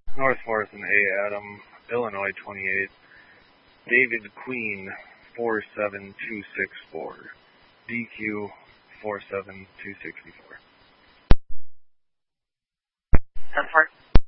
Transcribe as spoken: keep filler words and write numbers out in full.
North Forest and A. Adam, Illinois twenty-eight. David Queen, four seven two six four. D Q, four seven two six four. ten four.